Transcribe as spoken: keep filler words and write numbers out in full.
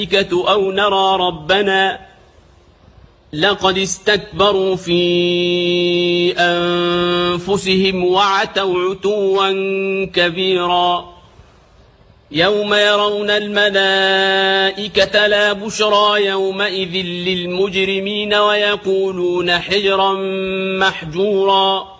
أو نرى ربنا لقد استكبروا في أنفسهم وعتوا عتوا كبيرا يوم يرون الملائكة لا بشرى يومئذ للمجرمين ويقولون حجرا محجورا